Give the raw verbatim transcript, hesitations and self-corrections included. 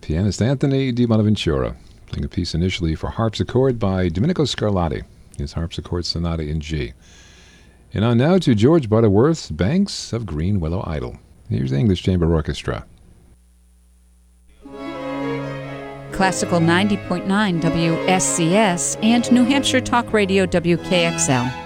Pianist Anthony Di Bonaventura, playing a piece initially for harpsichord by Domenico Scarlatti, his harpsichord sonata in G. And on now to George Butterworth's Banks of Green Willow Idle. Here's the English Chamber Orchestra. Classical ninety point nine W S C S and New Hampshire Talk Radio W K X L.